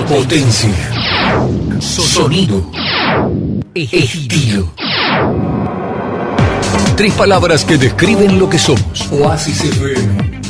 Potencia. Sonido. Estilo. 3 palabras que describen lo que somos. Oasis FM.